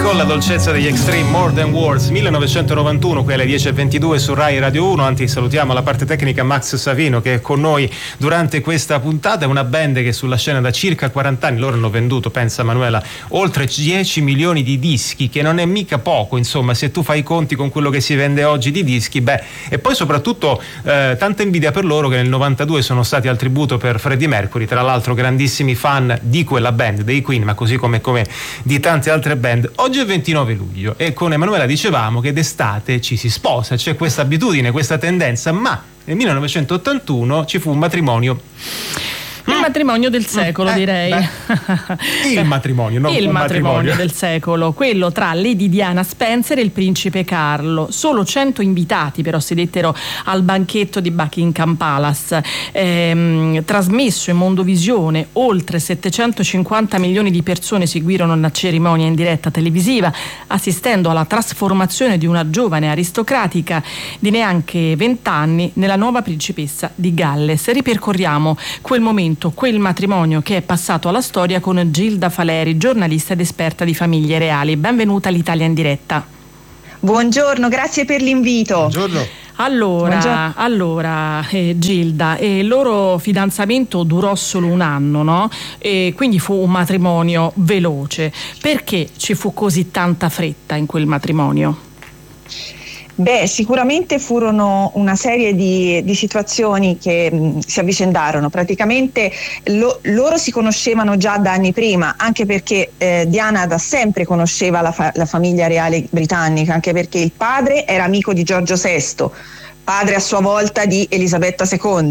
con la dolcezza degli Extreme, More Than Words, 1991, qui alle 10:22 su Rai Radio 1. Anzi, salutiamo la parte tecnica Max Savino che è con noi durante questa puntata. È una band che sulla scena da circa 40 anni, loro hanno venduto, pensa Manuela, oltre 10 milioni di dischi, che non è mica poco, insomma, se tu fai i conti con quello che si vende oggi di dischi, e poi soprattutto tanta invidia per loro che nel 92 sono stati al tributo per Freddie Mercury, tra l'altro grandissimi fan di quella band, dei Queen, ma così come di tante altre band. Oggi è 29 luglio e con Emanuela dicevamo che d'estate ci si sposa, c'è questa abitudine, questa tendenza, ma nel 1981 ci fu un matrimonio. Il matrimonio del secolo, direi. Il matrimonio, non il un matrimonio del secolo, quello tra Lady Diana Spencer e il principe Carlo. Solo 100 invitati però sedettero al banchetto di Buckingham Palace, trasmesso in Mondovisione. Oltre 750 milioni di persone seguirono la cerimonia in diretta televisiva, assistendo alla trasformazione di una giovane aristocratica di neanche 20 anni nella nuova principessa di Galles. Ripercorriamo quel momento, quel matrimonio che è passato alla storia con Gilda Faleri, giornalista ed esperta di famiglie reali. Benvenuta all'Italia in diretta. Buongiorno, grazie per l'invito. Buongiorno. Allora, Gilda, il loro fidanzamento durò solo un anno, no? E quindi fu un matrimonio veloce. Perché ci fu così tanta fretta in quel matrimonio? Sicuramente furono una serie di situazioni che si avvicendarono. Praticamente loro si conoscevano già da anni prima, anche perché Diana da sempre conosceva la famiglia reale britannica, anche perché il padre era amico di Giorgio VI, padre a sua volta di Elisabetta II,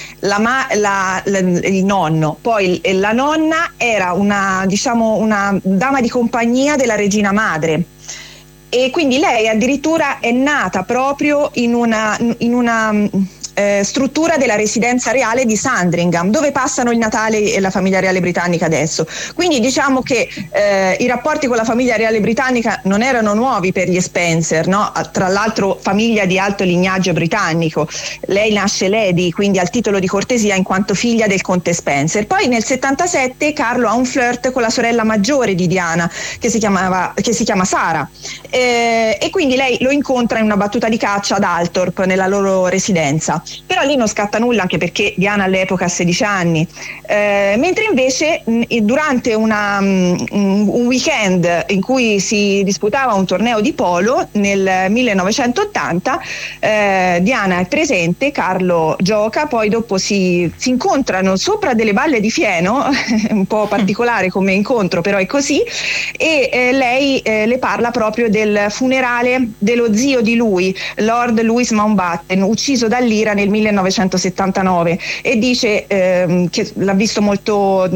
il nonno, poi la nonna era una dama di compagnia della regina madre. E quindi lei addirittura è nata proprio in una struttura della residenza reale di Sandringham, dove passano il Natale e la famiglia reale britannica adesso. Quindi diciamo che i rapporti con la famiglia reale britannica non erano nuovi per gli Spencer, no? Tra l'altro famiglia di alto lignaggio britannico. Lei nasce Lady, quindi al titolo di cortesia in quanto figlia del conte Spencer. Poi nel 77 Carlo ha un flirt con la sorella maggiore di Diana, che si chiama Sara, e quindi lei lo incontra in una battuta di caccia ad Althorp, nella loro residenza. Però lì non scatta nulla, anche perché Diana all'epoca ha 16 anni, mentre invece durante un weekend in cui si disputava un torneo di polo nel 1980, Diana è presente, Carlo gioca, poi dopo si incontrano sopra delle balle di fieno, un po' particolare come incontro, però è così, e lei le parla proprio del funerale dello zio di lui, Lord Louis Mountbatten, ucciso dall'IRA nel 1979, e dice che l'ha visto molto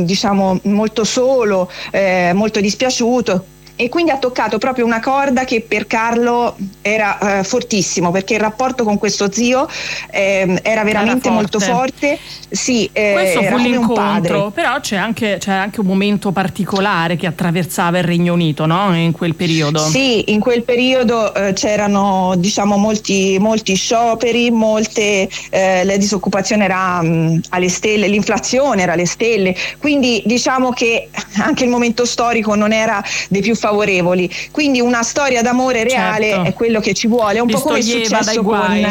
solo, molto dispiaciuto. E quindi ha toccato proprio una corda che per Carlo era fortissimo, perché il rapporto con questo zio era veramente molto forte. Sì, questo era fu come un padre. l'incontro, però c'è anche un momento particolare che attraversava il Regno Unito, no? In quel periodo. Sì, in quel periodo c'erano molti scioperi, la disoccupazione era alle stelle, l'inflazione era alle stelle, quindi diciamo che anche il momento storico non era dei più favorevoli, quindi una storia d'amore reale, certo, è quello che ci vuole, è un po' come è successo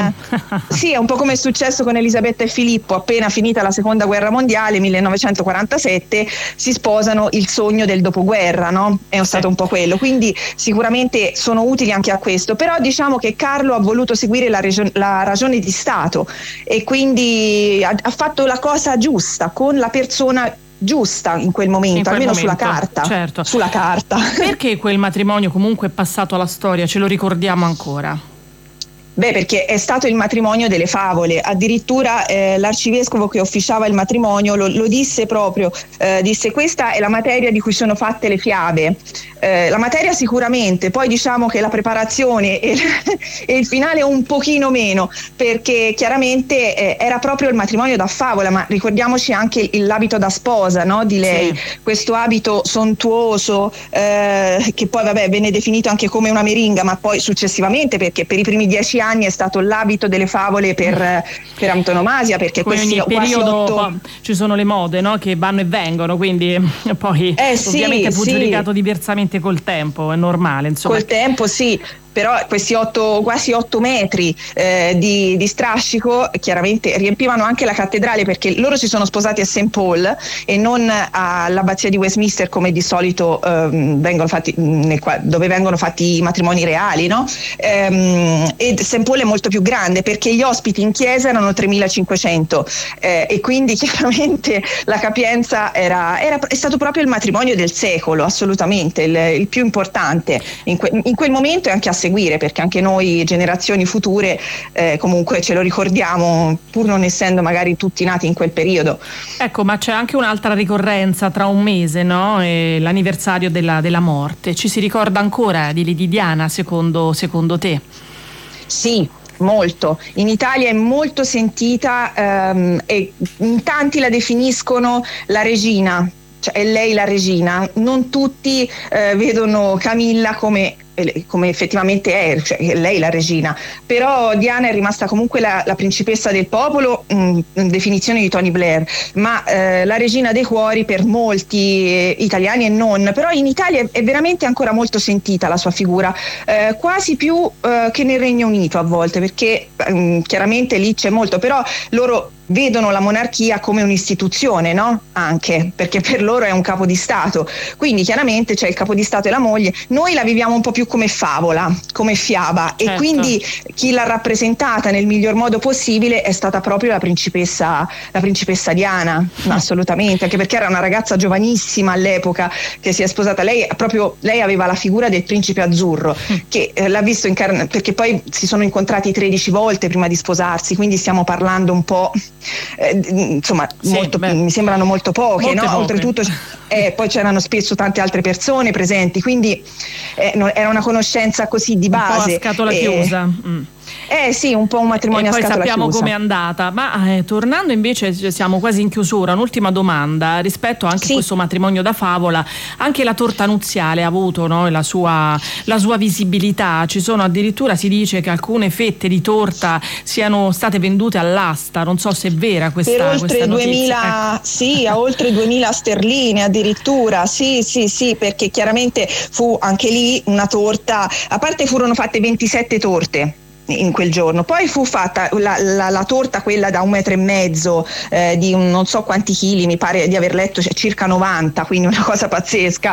è un po' come è successo con Elisabetta e Filippo. Appena finita la seconda guerra mondiale, 1947, si sposano, il sogno del dopoguerra, no? È stato un po' quello, quindi sicuramente sono utili anche a questo. Però diciamo che Carlo ha voluto seguire la ragione di Stato, e quindi ha fatto la cosa giusta con la persona giusta in quel momento, almeno sulla carta. Certo. Sulla carta. Perché quel matrimonio comunque è passato alla storia? Ce lo ricordiamo ancora? Perché è stato il matrimonio delle favole. Addirittura l'arcivescovo che officiava il matrimonio lo disse proprio, disse: questa è la materia di cui sono fatte le fiabe. La materia sicuramente, poi diciamo che la preparazione e il finale un pochino meno, perché chiaramente era proprio il matrimonio da favola, ma ricordiamoci anche l'abito da sposa, no, di lei, sì. Questo abito sontuoso, che poi venne definito anche come una meringa, ma poi successivamente, perché per i primi 10 anni anni è stato l'abito delle favole per antonomasia, perché quindi questi periodo ci sono le mode, no? Che vanno e vengono, quindi poi ovviamente fu giudicato diversamente col tempo, è normale, insomma. Col tempo sì, però questi quasi 8 metri di strascico chiaramente riempivano anche la cattedrale, perché loro si sono sposati a St. Paul e non all'abbazia di Westminster come di solito dove vengono fatti i matrimoni reali, no? E St. Paul è molto più grande perché gli ospiti in chiesa erano 3.500 e quindi chiaramente la capienza è stato proprio il matrimonio del secolo, assolutamente il più importante in quel momento e anche a seguire, perché anche noi generazioni future comunque ce lo ricordiamo, pur non essendo magari tutti nati in quel periodo. Ecco, ma c'è anche un'altra ricorrenza tra un mese, no? L'anniversario della morte. Ci si ricorda ancora di Lady Diana, secondo te? Sì, molto. In Italia è molto sentita e in tanti la definiscono la regina, cioè è lei la regina. Non tutti vedono Camilla come effettivamente è, cioè lei la regina, però Diana è rimasta comunque la principessa del popolo, in definizione di Tony Blair, ma la regina dei cuori per molti italiani e non, però in Italia è veramente ancora molto sentita la sua figura, quasi più che nel Regno Unito a volte, perché chiaramente lì c'è molto, però loro vedono la monarchia come un'istituzione, no? Anche perché per loro è un capo di Stato, quindi chiaramente c'è il capo di Stato e la moglie. Noi la viviamo un po' più come favola, come fiaba, certo. E quindi chi l'ha rappresentata nel miglior modo possibile è stata proprio la principessa Diana, assolutamente, anche perché era una ragazza giovanissima all'epoca che si è sposata. Lei aveva la figura del principe azzurro, che l'ha visto perché poi si sono incontrati 13 volte prima di sposarsi, quindi stiamo parlando un po' insomma, mi sembrano molto poche, no? Oltretutto poi c'erano spesso tante altre persone presenti, quindi era una conoscenza così di base, un po' a scatola chiusa. Sì, un po' un matrimonio a scatola chiusa. E poi sappiamo com'è andata, ma tornando invece, siamo quasi in chiusura, un'ultima domanda rispetto anche a questo matrimonio da favola. Anche la torta nuziale ha avuto, no, la sua visibilità. Ci sono addirittura, si dice che alcune fette di torta siano state vendute all'asta, non so se è vera questa per oltre notizia. 2000, sì, a oltre 2.000 sterline addirittura, sì, perché chiaramente fu anche lì una torta, a parte furono fatte 27 torte in quel giorno, poi fu fatta la torta, quella da 1,5 metri, di non so quanti chili, mi pare di aver letto, circa 90, quindi una cosa pazzesca.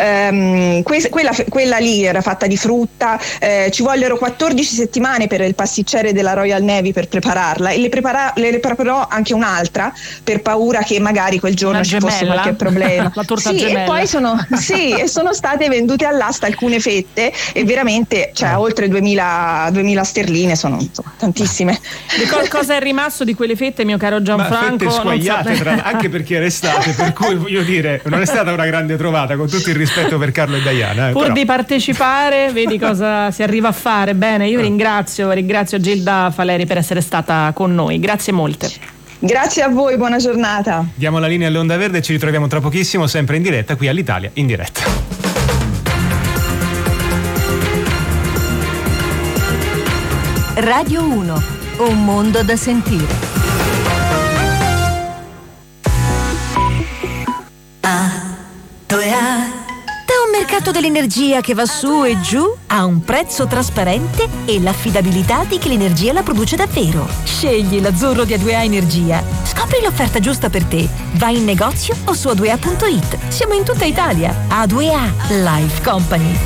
Quella lì era fatta di frutta, ci vollero 14 settimane per il pasticcere della Royal Navy per prepararla, e le preparò anche un'altra per paura che magari quel giorno ci fosse qualche problema. La torta gemella. E poi sono state vendute all'asta alcune fette, e veramente oltre 2.000 sterline, sono tantissime. Cosa è rimasto di quelle fette, mio caro Gianfranco? Fette squagliate, anche perché era estate, per cui voglio dire, non è stata una grande trovata, con tutto il rispetto per Carlo e Diana. Pur di partecipare, vedi cosa si arriva a fare. Bene, io ringrazio Gilda Faleri per essere stata con noi, grazie molte. Grazie a voi, buona giornata. Diamo la linea all'Onda Verde, ci ritroviamo tra pochissimo, sempre in diretta qui all'Italia in diretta. Radio 1, un mondo da sentire. Da un mercato dell'energia che va su e giù a un prezzo trasparente e l'affidabilità di chi l'energia la produce davvero. Scegli l'azzurro di A2A Energia. Scopri l'offerta giusta per te. Vai in negozio o su a2a.it. Siamo in tutta Italia. A2A Life Company.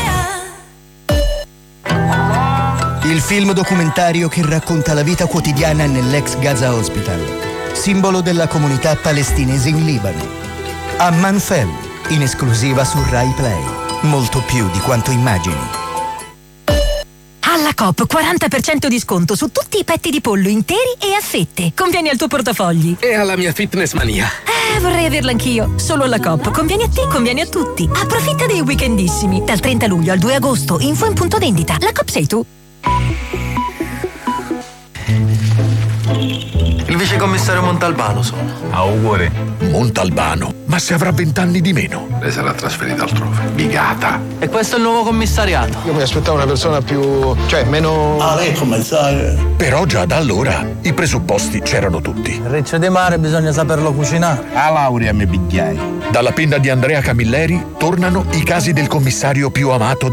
Il film documentario che racconta la vita quotidiana nell'ex Gaza Hospital, simbolo della comunità palestinese in Libano. Amman Fell, in esclusiva su Rai Play. Molto più di quanto immagini. Alla Coop 40% di sconto su tutti i petti di pollo interi e a fette. Conviene al tuo portafogli. E alla mia fitness mania. Vorrei averla anch'io. Solo alla Coop. Conviene a te, conviene a tutti. Approfitta dei weekendissimi. Dal 30 luglio al 2 agosto. Info in punto vendita. La Coop sei tu. Il vicecommissario Montalbano sono. Auguri. Montalbano. Ma se avrà 20 anni di meno? Lei sarà trasferita altrove. Bigata. E questo è il nuovo commissariato. Io mi aspettavo una persona più... meno... lei commissario. Però già da allora i presupposti c'erano tutti. Il reccio di mare bisogna saperlo cucinare. A laurea mi pigliai. Dalla penna di Andrea Camilleri tornano i casi del commissario più amato